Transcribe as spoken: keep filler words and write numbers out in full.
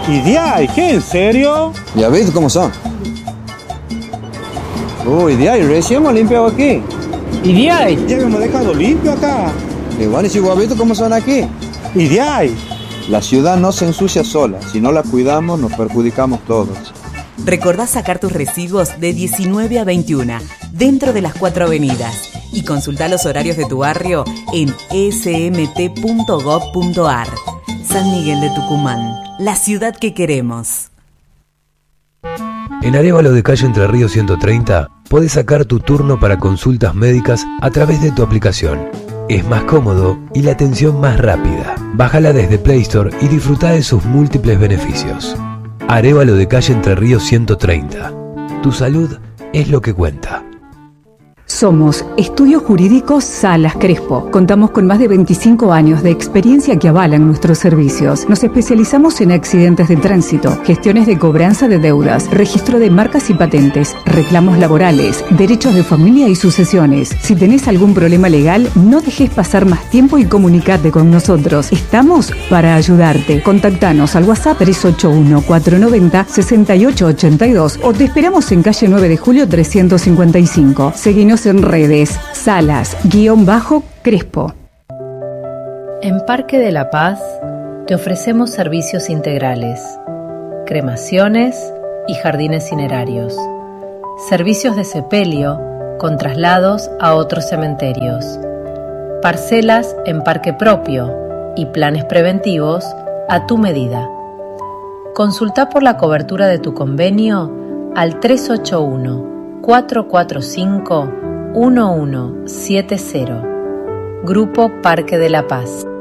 ¿Y de ahí? ¿Qué? ¿En serio? ¿Ya ves cómo son? Uy, de ahí, recién hemos limpiado aquí. ¿Y de ahí? Ya hemos dejado limpio acá. Igual, ¿y has visto cómo son aquí? ¿Y de ahí? La ciudad no se ensucia sola. Si no la cuidamos, nos perjudicamos todos. Recordá sacar tus residuos de diecinueve a veintiuna, dentro de las cuatro avenidas. Y consultá los horarios de tu barrio en s m t punto gov punto a r. San Miguel de Tucumán, la ciudad que queremos. En Arévalo de Calle Entre Ríos ciento treinta, podés sacar tu turno para consultas médicas a través de tu aplicación. Es más cómodo y la atención más rápida. Bájala desde Play Store y disfruta de sus múltiples beneficios. Arévalo de Calle Entre Ríos ciento treinta. Tu salud es lo que cuenta. Somos Estudios Jurídicos Salas Crespo. Contamos con más de veinticinco años de experiencia que avalan nuestros servicios. Nos especializamos en accidentes de tránsito, gestiones de cobranza de deudas, registro de marcas y patentes, reclamos laborales, derechos de familia y sucesiones. Si tenés algún problema legal, no dejes pasar más tiempo y comunicate con nosotros. Estamos para ayudarte. Contactanos al WhatsApp tres ocho uno, cuatro nueve cero, seis ocho ocho dos o te esperamos en calle nueve de julio trescientos cincuenta y cinco. Seguinos en redes, Salas, guión bajo, Crespo. En Parque de la Paz te ofrecemos servicios integrales, cremaciones y jardines cinerarios, servicios de sepelio con traslados a otros cementerios, parcelas en parque propio y planes preventivos a tu medida. Consulta por la cobertura de tu convenio al tres ocho uno, cuatro cuatro cinco, uno uno siete cero. Grupo Parque de la Paz.